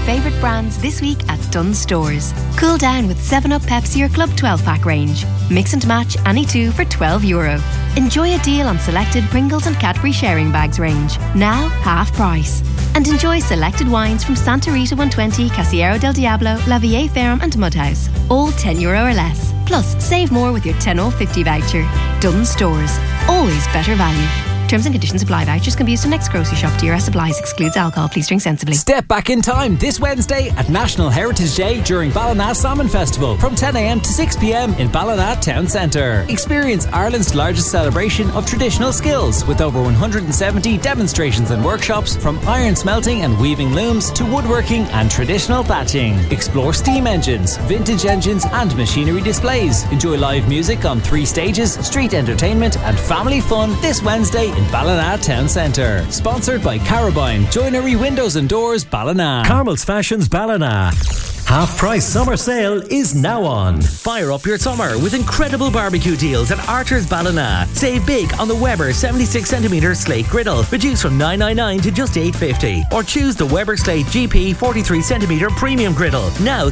favourite brands this week at Dunnes Stores. Cool down with 7up Pepsi or Club 12-pack range. Mix and match any two for €12. Enjoy a deal on selected Pringles and Cadbury sharing bags range. Now half price. And enjoy selected wines from Santa Rita 120, Casillero del Diablo, La Vie Ferme and Mudhouse. All €10 or less. Plus, save more with your 10 off 50 voucher. Dunnes Stores. Always better value. Terms and conditions apply. Vouchers can be used in next grocery shop. DRS applies. Excludes alcohol. Please drink sensibly. Step back in time this Wednesday at National Heritage Day during Ballina Salmon Festival from 10am to 6pm in Ballina Town Centre. Experience Ireland's largest celebration of traditional skills with over 170 demonstrations and workshops from iron smelting and weaving looms to woodworking and traditional thatching. Explore steam engines, vintage engines and machinery displays. Enjoy live music on 3 stages, street entertainment and family fun this Wednesday in Ballina Town Centre. Sponsored by Carabine, Joinery Windows and Doors, Ballina. Carmel's Fashions, Ballina. Half price summer sale is now on. Fire up your summer with incredible barbecue deals at Archer's Ballina. Save big on the Weber 76cm slate griddle, reduced from $9.99 to just $8.50. Or choose the Weber Slate GP 43cm premium griddle, now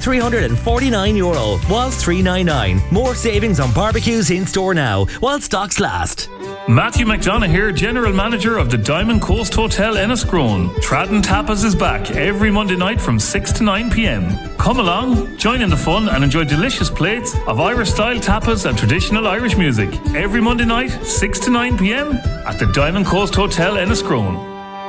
€349, whilst $3.99. More savings on barbecues in store now, while stocks last. Matthew McDonough here, General Manager of the Diamond Coast Hotel Enniscrone. Tradden Tapas is back every Monday night from 6 to 9pm. Come along, join in the fun and enjoy delicious plates of Irish-style tapas and traditional Irish music. Every Monday night, 6 to 9pm at the Diamond Coast Hotel Enniscrone.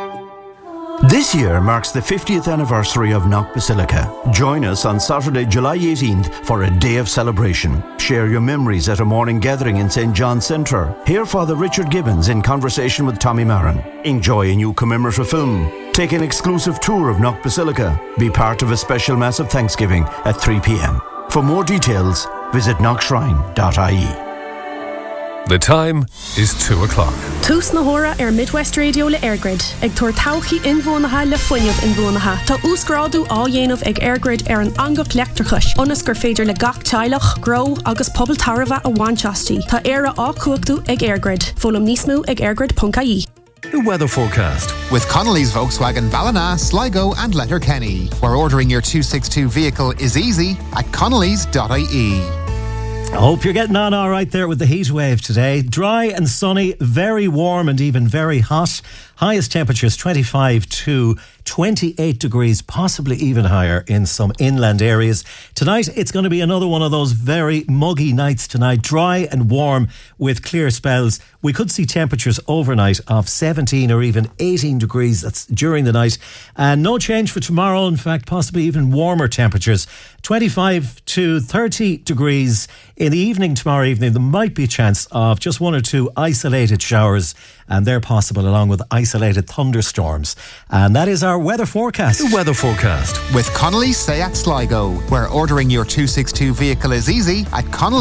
This year marks the 50th anniversary of Knock Basilica. Join us on Saturday, July 18th for a day of celebration. Share your memories at a morning gathering in St. John's Centre. Hear Father Richard Gibbons in conversation with Tommy Marin. Enjoy a new commemorative film. Take an exclusive tour of Knock Basilica. Be part of a special Mass of Thanksgiving at 3pm. For more details, visit knockshrine.ie. The time is 2 o'clock. Tús na hóra Midwest Radio le Airgrid. Ag tuair tauchaí inmhónatha le foiineamh inmhónatha. Tá úscrádú á dhéanamh ag Airgrid ar an angach leachtarchais. Ionas gur féidir le gach teilech, grow agus pobl tarva a bhainteastí. Tá éire á cuachtú ag Airgrid. Fólam níos mó ag airgrid.ie. The weather forecast with Connolly's Volkswagen Ballina, Sligo and Letterkenny, where ordering your 262 vehicle is easy at connellys.ie. I hope you're getting on all right there with the heat wave today. Dry and sunny, very warm and even very hot. Highest temperatures 25 to 28 degrees, possibly even higher in some inland areas. Tonight, it's going to be another one of those very muggy nights tonight. Dry and warm with clear spells. We could see temperatures overnight of 17 or even 18 degrees. That's during the night. And no change for tomorrow. In fact, possibly even warmer temperatures. 25 to 30 degrees. In the evening tomorrow evening, there might be a chance of just 1 or 2 isolated showers, and they're possible along with isolated thunderstorms. And that is our weather forecast. The weather forecast with Connolly's Seat Sligo, where ordering your 262 vehicle is easy at Connolly.